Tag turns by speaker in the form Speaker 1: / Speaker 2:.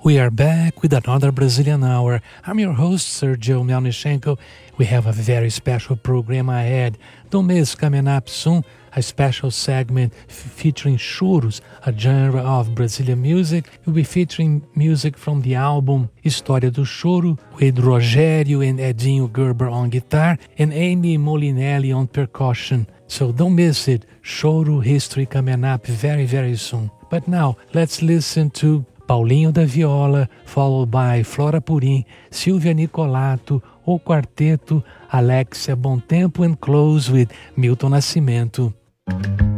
Speaker 1: We are back with another Brazilian Hour. I'm your host, Sergio Melnichenko. We have a very special program ahead. Don't miss coming up soon, a special segment featuring choros, a genre of Brazilian music. We'll be featuring music from the album História do Choro, with Rogério and Edinho Gerber on guitar and Amy Molinelli on percussion. So don't miss it. Choro history coming up very, very soon. But now, let's listen to Paulinho da Viola, followed by Flora Purim, Silvia Nicolato, O Quarteto, Alexia Bontempo, and close with Milton Nascimento.